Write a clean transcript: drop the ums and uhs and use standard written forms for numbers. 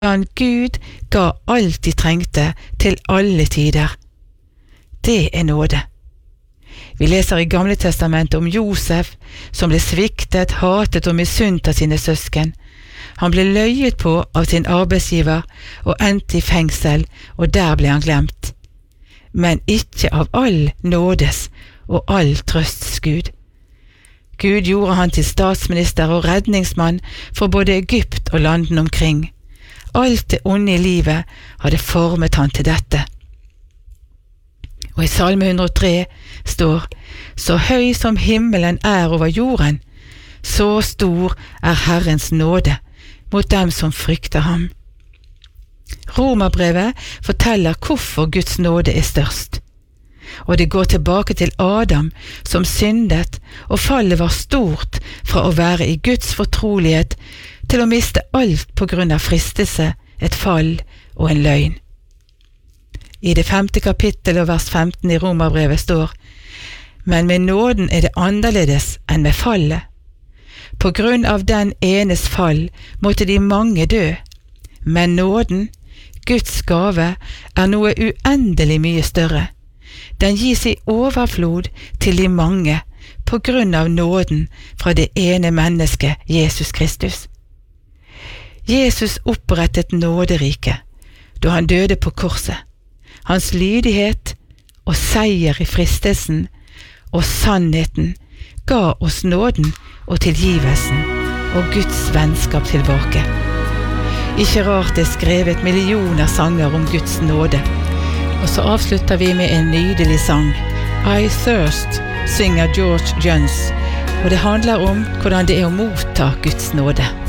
hvordan Gud ga alt de trengte til alle tider. Det nåde. Vi leser i Gamle Testamentet om Josef, som ble sviktet, hatet og misunt av sine søsken. Han ble løyet på av sin arbeidsgiver og endte i fengsel, og der ble han glemt. Men ikke av all nådes og all trøsts Gud. Gud gjorde han til statsminister og redningsmann for både Egypt og landene omkring. Alt det onde i livet hadde formet han til dette. Og i Salme 103 står: Så høy som himmelen er over jorden, så stor er Herrens nåde mot dem som frykter ham. Romerbrevet forteller hvorfor Guds nåde er størst. Og det går tilbake til Adam som syndet, og fallet var stort fra å være i Guds fortrolighet til å miste alt på grunn av fristelse, et fall og en løgn. I det 5. kapittel og vers 15 i Romerbrevet står: Men med nåden er det annerledes enn med fallet. På grunn av den enes fall måtte de mange dø, men nåden, Guds gave, er noe uendelig mye større. Den gis i overflod til de mange på grunn av nåden fra det ene mennesket, Jesus Kristus. Jesus opprettet nåderiket da han døde på korset. Hans lydighet og seier i fristelsen og sannheten ga oss nåden og tilgivelsen og Guds vennskap tilbake. Ikke rart det er skrevet millioner sanger om Guds nåde. Og så avslutter vi med en nydelig sang. I Thirst synger George Jones, og det handler om hvordan det er å motta Guds nåde.